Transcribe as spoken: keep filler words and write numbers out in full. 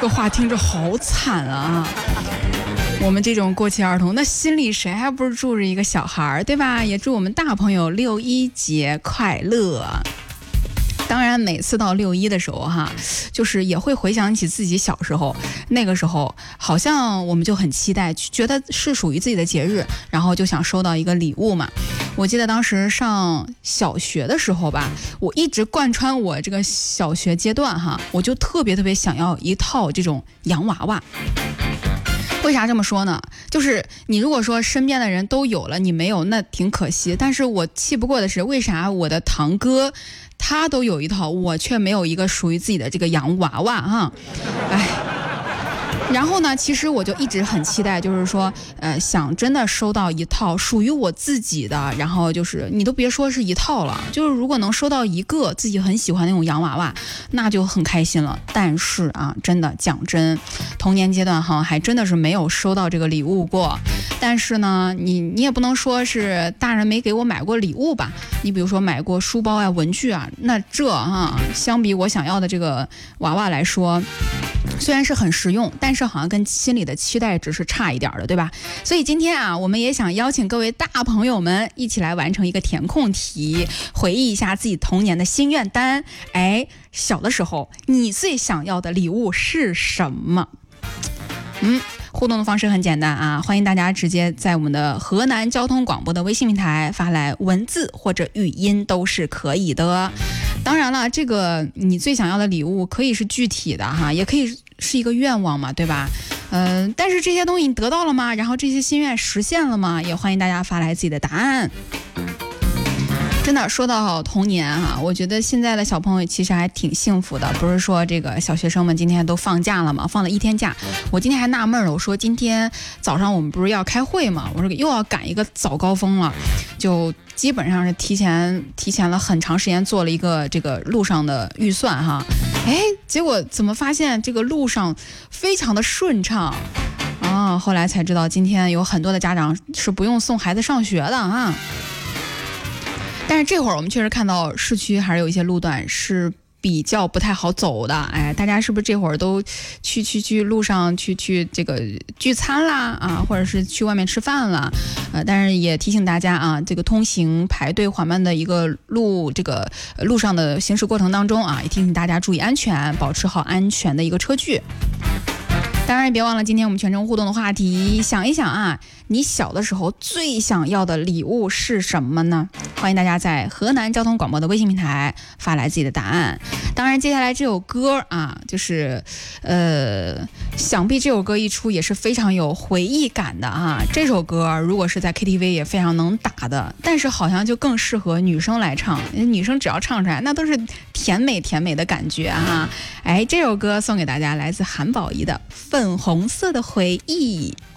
个话听着好惨啊！我们这种过气儿童，那心里谁还不是住着一个小孩，对吧？也祝我们大朋友六一节快乐。当然每次到六一的时候哈，就是也会回想起自己小时候，那个时候好像我们就很期待，觉得是属于自己的节日，然后就想收到一个礼物嘛。我记得当时上小学的时候吧，我一直贯穿我这个小学阶段哈，我就特别特别想要一套这种洋娃娃。为啥这么说呢？就是你如果说身边的人都有了，你没有，那挺可惜。但是我气不过的是，为啥我的堂哥他都有一套，我却没有一个属于自己的这个洋娃娃哈？哎。然后呢，其实我就一直很期待，就是说，呃，想真的收到一套属于我自己的，然后就是你都别说是一套了，就是如果能收到一个自己很喜欢那种洋娃娃，那就很开心了。但是啊，真的讲真，童年阶段哈，还真的是没有收到这个礼物过。但是呢，你你也不能说是大人没给我买过礼物吧？你比如说买过书包啊、文具啊，那这哈，相比我想要的这个娃娃来说，虽然是很实用，但是好像跟心里的期待值是差一点的，对吧？所以今天啊，我们也想邀请各位大朋友们一起来完成一个填空题，回忆一下自己童年的心愿单。哎，小的时候你最想要的礼物是什么？嗯。互动的方式很简单啊，欢迎大家直接在我们的河南交通广播的微信平台发来文字或者语音都是可以的。当然了，这个你最想要的礼物可以是具体的哈，也可以是一个愿望嘛，对吧？嗯、呃，但是这些东西你得到了吗？然后这些心愿实现了吗？也欢迎大家发来自己的答案。真的说到童年哈、啊，我觉得现在的小朋友其实还挺幸福的。不是说这个小学生们今天都放假了吗？放了一天假。我今天还纳闷了，我说今天早上我们不是要开会吗？我说又要赶一个早高峰了，就基本上是提前提前了很长时间做了一个这个路上的预算哈。哎，结果怎么发现这个路上非常的顺畅啊？后来才知道今天有很多的家长是不用送孩子上学的啊。但是这会儿我们确实看到市区还是有一些路段是比较不太好走的，哎，大家是不是这会儿都去去去路上去去这个聚餐啦啊，或者是去外面吃饭啦，呃，但是也提醒大家啊，这个通行排队缓慢的一个路这个路上的行驶过程当中啊，也提醒大家注意安全，保持好安全的一个车距。当然别忘了今天我们全程互动的话题，想一想啊，你小的时候最想要的礼物是什么呢？欢迎大家在河南交通广播的微信平台发来自己的答案。当然接下来这首歌啊，就是呃想必这首歌一出也是非常有回忆感的啊。这首歌如果是在 K T V 也非常能打的，但是好像就更适合女生来唱，女生只要唱出来那都是甜美甜美的感觉啊。哎，这首歌送给大家，来自韩宝仪的粉红色的回忆。